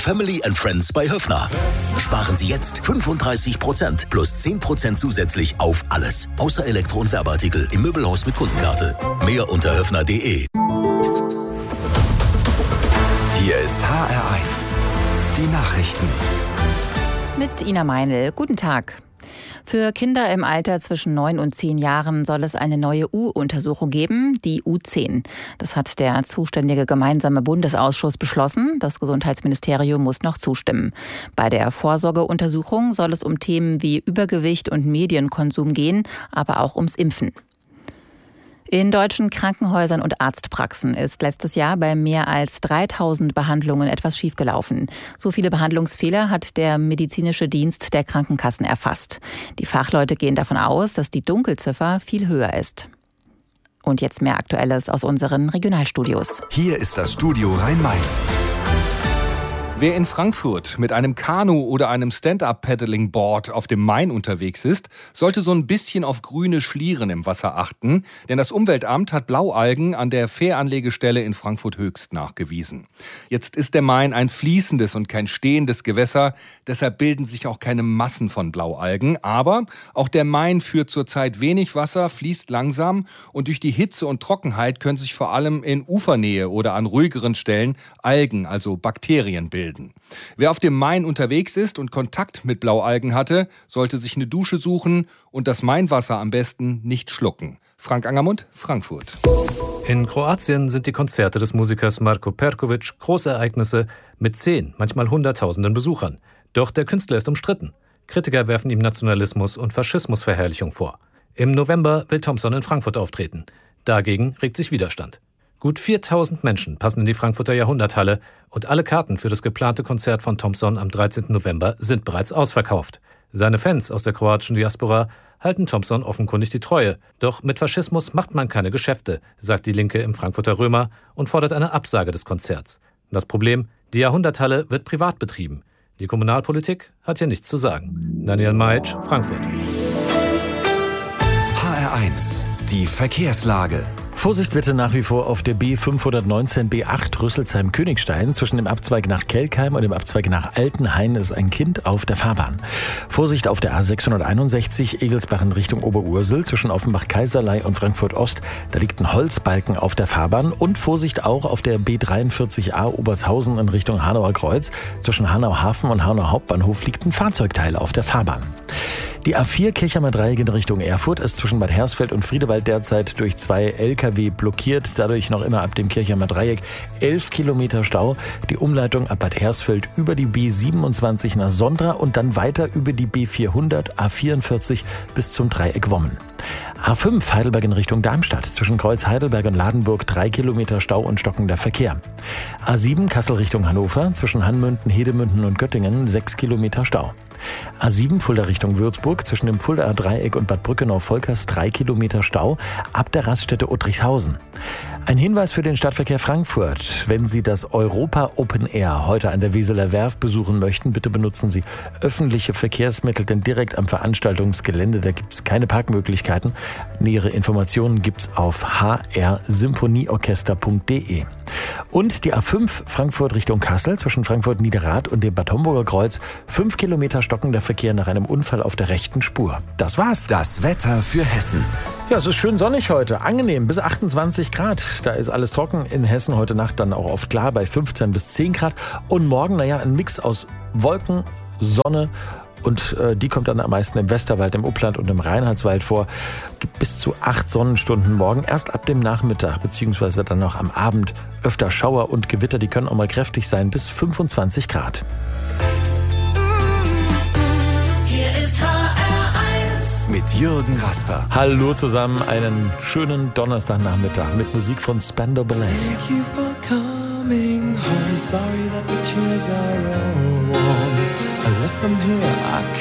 Family and Friends bei Höffner. Sparen Sie jetzt 35% plus 10% zusätzlich auf alles. Außer Elektro- und Werbeartikel im Möbelhaus mit Kundenkarte. Mehr unter höffner.de. Hier ist HR1. Die Nachrichten. Mit Ina Meinl. Guten Tag. Für Kinder im Alter zwischen 9 und 10 Jahren soll es eine neue U-Untersuchung geben, die U10. Das hat der zuständige gemeinsame Bundesausschuss beschlossen. Das Gesundheitsministerium muss noch zustimmen. Bei der Vorsorgeuntersuchung soll es um Themen wie Übergewicht und Medienkonsum gehen, aber auch ums Impfen. In deutschen Krankenhäusern und Arztpraxen ist letztes Jahr bei mehr als 3000 Behandlungen etwas schiefgelaufen. So viele Behandlungsfehler hat der medizinische Dienst der Krankenkassen erfasst. Die Fachleute gehen davon aus, dass die Dunkelziffer viel höher ist. Und jetzt mehr Aktuelles aus unseren Regionalstudios. Hier ist das Studio Rhein-Main. Wer in Frankfurt mit einem Kanu oder einem Stand-Up-Paddling-Board auf dem Main unterwegs ist, sollte so ein bisschen auf grüne Schlieren im Wasser achten, denn das Umweltamt hat Blaualgen an der Fähranlegestelle in Frankfurt-Höchst nachgewiesen. Jetzt ist der Main ein fließendes und kein stehendes Gewässer, deshalb bilden sich auch keine Massen von Blaualgen, aber auch der Main führt zurzeit wenig Wasser, fließt langsam und durch die Hitze und Trockenheit können sich vor allem in Ufernähe oder an ruhigeren Stellen Algen, also Bakterien, bilden. Wer auf dem Main unterwegs ist und Kontakt mit Blaualgen hatte, sollte sich eine Dusche suchen und das Mainwasser am besten nicht schlucken. Frank Angermund, Frankfurt. In Kroatien sind die Konzerte des Musikers Marko Perković Großereignisse mit 10, manchmal Hunderttausenden Besuchern. Doch der Künstler ist umstritten. Kritiker werfen ihm Nationalismus und Faschismusverherrlichung vor. Im November will Thompson in Frankfurt auftreten. Dagegen regt sich Widerstand. Gut 4000 Menschen passen in die Frankfurter Jahrhunderthalle und alle Karten für das geplante Konzert von Thompson am 13. November sind bereits ausverkauft. Seine Fans aus der kroatischen Diaspora halten Thompson offenkundig die Treue. Doch mit Faschismus macht man keine Geschäfte, sagt die Linke im Frankfurter Römer und fordert eine Absage des Konzerts. Das Problem, die Jahrhunderthalle wird privat betrieben. Die Kommunalpolitik hat hier nichts zu sagen. Daniel Majic, Frankfurt. HR1. Die Verkehrslage. Vorsicht bitte nach wie vor auf der B519 B8 Rüsselsheim-Königstein. Zwischen dem Abzweig nach Kelkheim und dem Abzweig nach Altenhain ist ein Kind auf der Fahrbahn. Vorsicht auf der A661 Egelsbach in Richtung Oberursel zwischen Offenbach-Kaiserlei und Frankfurt-Ost. Da liegt ein Holzbalken auf der Fahrbahn. Und Vorsicht auch auf der B43A Obertshausen in Richtung Hanauer Kreuz. Zwischen Hanau-Hafen und Hanau Hauptbahnhof liegt ein Fahrzeugteil auf der Fahrbahn. Die A4 Kirchheimer Dreieck in Richtung Erfurt ist zwischen Bad Hersfeld und Friedewald derzeit durch 2 LKW blockiert. Dadurch noch immer ab dem Kirchheimer Dreieck 11 Kilometer Stau. Die Umleitung ab Bad Hersfeld über die B27 nach Sondra und dann weiter über die B400, A44 bis zum Dreieck Wommen. A5 Heidelberg in Richtung Darmstadt. Zwischen Kreuz Heidelberg und Ladenburg 3 Kilometer Stau und stockender Verkehr. A7 Kassel Richtung Hannover. Zwischen Hanmünden, Hedemünden und Göttingen 6 Kilometer Stau. A7 Fulda Richtung Würzburg, zwischen dem Fuldaer Dreieck und Bad Brückenau-Volkers 3 Kilometer Stau, ab der Raststätte Uttrichshausen. Ein Hinweis für den Stadtverkehr Frankfurt. Wenn Sie das Europa Open Air heute an der Weseler Werft besuchen möchten, bitte benutzen Sie öffentliche Verkehrsmittel, denn direkt am Veranstaltungsgelände, da gibt es keine Parkmöglichkeiten. Nähere Informationen gibt's auf hrsymphonieorchester.de. Und die A5 Frankfurt Richtung Kassel zwischen Frankfurt Niederrad und dem Bad Homburger Kreuz 5 Kilometer stockender Verkehr nach einem Unfall auf der rechten Spur. Das war's. Das Wetter für Hessen. Ja, es ist schön sonnig heute, angenehm, bis 28 Grad. Da ist alles trocken in Hessen, heute Nacht dann auch oft klar bei 15 bis 10 Grad. Und morgen, ein Mix aus Wolken, Sonne und die kommt dann am meisten im Westerwald, im Upland und im Reinhardswald vor. Gibt bis zu 8 Sonnenstunden morgen, erst ab dem Nachmittag beziehungsweise dann noch am Abend öfter Schauer und Gewitter, die können auch mal kräftig sein, bis 25 Grad. Hier ist HR1 mit Jürgen Rasper. Hallo zusammen, einen schönen Donnerstagnachmittag mit Musik von Spandau Ballet. Thank you for coming home. Sorry that the chairs are all warm. I left them here. I